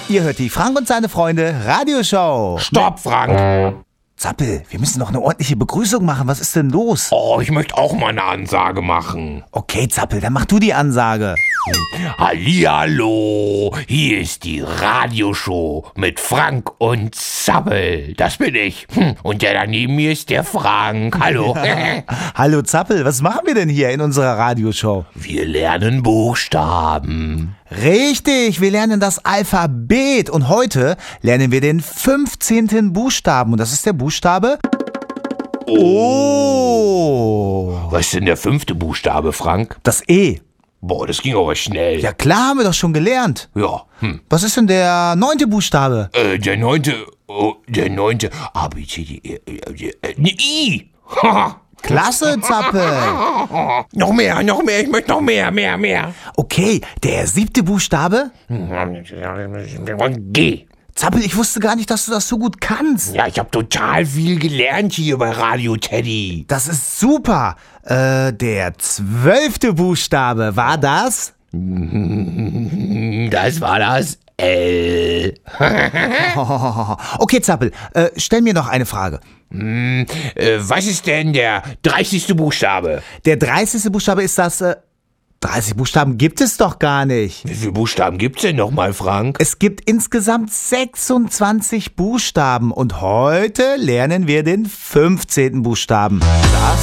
Ihr hört die Frank und seine Freunde Radioshow. Stopp, Frank! Zappel, wir müssen noch eine ordentliche Begrüßung machen. Was ist denn los? Oh, ich möchte auch mal eine Ansage machen. Okay, Zappel, dann mach du die Ansage. Hallihallo, hier ist die Radioshow mit Frank und Zappel. Das bin ich. Und der da neben mir ist der Frank. Hallo. Hallo Zappel, was machen wir denn hier in unserer Radioshow? Wir lernen Buchstaben. Richtig, wir lernen das Alphabet und heute lernen wir den 15. Buchstaben und das ist der Buchstabe O. Was ist denn der 5. Buchstabe, Frank? Das E. Boah, das ging aber schnell. Ja klar, haben wir doch schon gelernt. Ja. Was ist denn der 9. Buchstabe? Der 9. Der 9. A, B, C, D, E, I. Haha. Klasse, Zappel. Noch mehr, ich möchte noch mehr. Okay, der 7. Buchstabe? G. Zappel, ich wusste gar nicht, dass du das so gut kannst. Ja, ich habe total viel gelernt hier bei Radio Teddy. Das ist super. Der 12. Buchstabe, war das? Das war das L. Okay, Zappel, stell mir noch eine Frage. Was ist denn der 30. Buchstabe? Der 30. Buchstabe ist das... 30 Buchstaben gibt es doch gar nicht. Wie viele Buchstaben gibt's denn nochmal, Frank? Es gibt insgesamt 26 Buchstaben und heute lernen wir den 15. Buchstaben. Das